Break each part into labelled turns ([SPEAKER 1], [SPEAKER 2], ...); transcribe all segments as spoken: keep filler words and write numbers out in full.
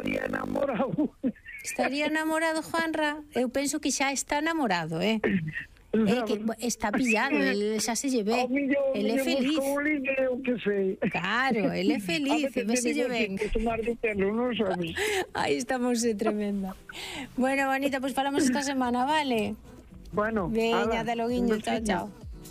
[SPEAKER 1] estaría enamorado.
[SPEAKER 2] Estaría enamorado, Juanra? Eu penso que xa está enamorado, eh? É que está pillado, ele xa se lle ve. Ele é feliz.
[SPEAKER 1] O que sei.
[SPEAKER 2] Claro, ele é feliz, ve se lle ven. Aí estamos, é tremenda. Bueno, bonita, pois pues falamos esta semana, vale?
[SPEAKER 1] Bueno,
[SPEAKER 2] veña, de loguiño, chao, chao.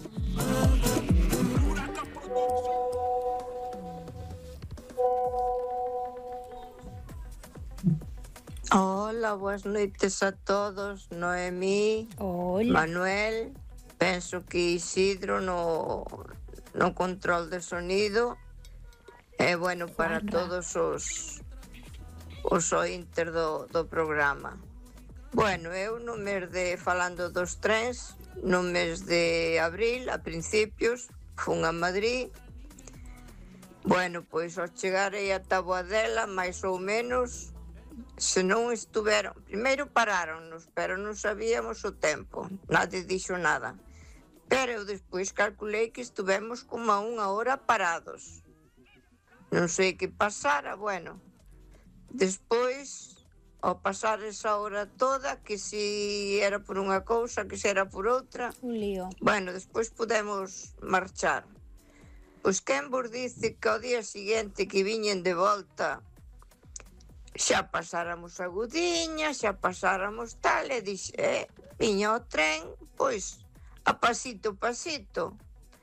[SPEAKER 3] Hola, boas noites a todos. Noemí,
[SPEAKER 2] Hola.
[SPEAKER 3] Manuel, penso que Isidro no, no control de sonido. E bueno, para Juanra. Todos os os ointes do, do programa. Bueno, eu no mes de, falando dos trens, no mes de abril, a principios, fun a Madrid. Bueno, pois ao chegarei a Taboadela, máis ou menos, se non estuveron, primeiro paráronnos, pero non sabíamos o tempo, nadie dixo nada. Pero eu despois calculei que estuvemos como a unha hora parados. Non sei que pasara, bueno. Despois, ao pasar esa hora toda, que si era por unha cousa, que si era por outra,
[SPEAKER 2] un lío.
[SPEAKER 3] Bueno, despois podemos marchar. Pois quen vos dice que ao día seguinte que viñen de volta xa pasáramos a Gudiña, xa pasáramos tal, e dixe, eh, viña o tren, pois, a pasito, pasito.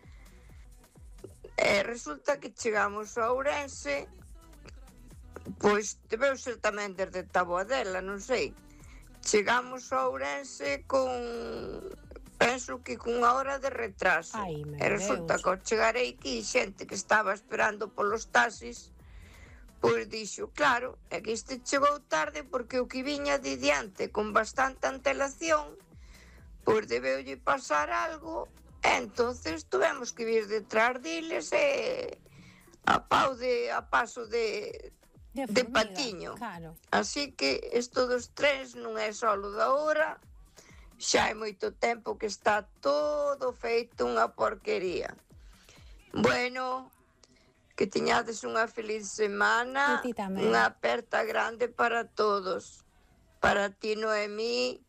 [SPEAKER 3] E resulta que chegamos a Ourense, pois, debeu ser tamén desde Taboadela, non sei. Chegamos a Ourense con, penso que con unha hora de retraso.
[SPEAKER 2] Ai,
[SPEAKER 3] e resulta Deus. Que ao chegarei aquí, xente que estaba esperando polos taxis, pois dixo, claro, é que este chegou tarde porque o que viña de diante con bastante antelación, pois debeulle pasar algo, e entonces tuvemos que vir detrás diles e a pau de, a paso de,
[SPEAKER 2] de,
[SPEAKER 3] de patiño.
[SPEAKER 2] Claro.
[SPEAKER 3] Así que isto dos trens non é solo da hora, xa hai moito tempo que está todo feito unha porquería. Bueno, que teñades unha feliz semana, unha aperta grande para todos, para ti, Noemí,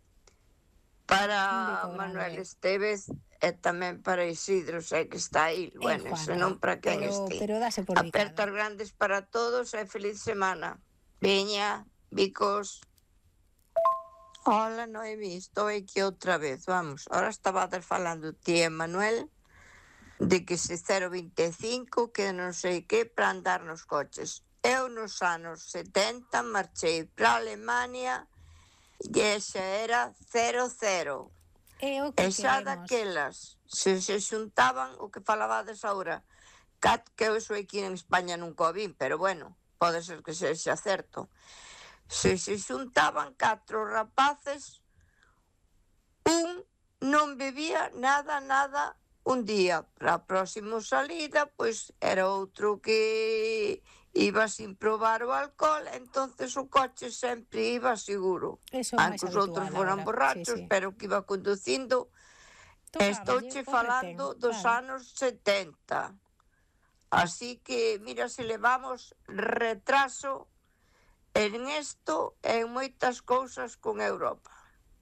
[SPEAKER 3] para Manuel Esteves e tamén para Isidro, sei que está aí, bueno, senón para quen este. Apertas grandes para todos e feliz semana. Veña, bicos. Hola, Noemí, estou aquí outra vez, vamos, ahora estaba falando ti e Manuel de que se cero vinte e cinco, que non sei que, para andar nos coches. Eu nos anos setenta marchei para Alemania e xa era cero cero.
[SPEAKER 2] E o que
[SPEAKER 3] e xa daquelas, se se xuntaban o que falabades agora, que eu sou aquí en España nunca o vin, pero bueno, pode ser que sexa certo. Se se xuntaban catro rapaces, un non bebía nada, nada, un día. Para a próxima salida, pois era outro que iba sin probar o alcohol, entonces o coche sempre iba seguro. Aunque os outros foran borrachos, sí, sí. Pero que iba conducindo. Estouche falando dos claro. Anos setenta. Así que, mira, se levamos retraso en isto e en moitas cousas con Europa.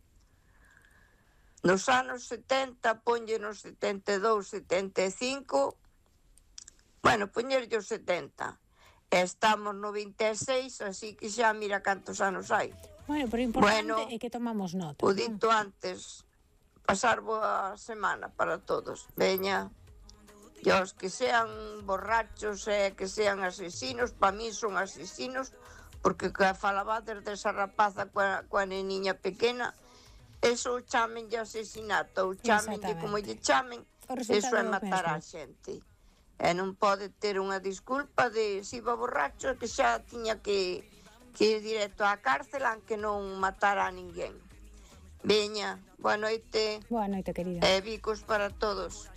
[SPEAKER 3] Nos anos setenta, ponlle nos setenta e dous, setenta e cinco, bueno, poñerlle os setenta. Estamos no vinte e seis, así que xa mira cantos anos hai.
[SPEAKER 2] Bueno, pero importante bueno, é que tomamos nota.
[SPEAKER 3] O dito ¿no? Antes, pasar boa semana para todos. Veña, e os que sean borrachos e que sean asesinos, para mí son asesinos, porque que falaba desde esa rapaza coa, coa neniña pequena, eso chamen de asesinato, ou chamen de como lle chamen, eso é matar a xente. E non pode ter unha disculpa de se iba borracho que xa tiña que, que ir directo á cárcel aunque non matara a ninguén. Veña, boa noite.
[SPEAKER 2] Boa noite, querida.
[SPEAKER 3] E bicos para todos.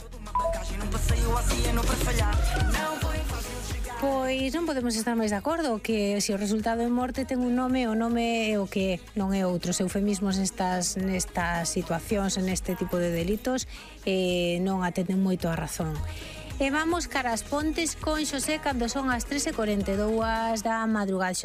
[SPEAKER 2] Pois non podemos estar máis de acordo que se o resultado de morte ten un nome, o nome é o que non é outro. Os eufemismos nestas, nestas situacións, neste tipo de delitos, eh, non atenden moito a razón. E vamos cara as Pontes con Xosé cando son as tres e cuarenta e dúas da madrugada.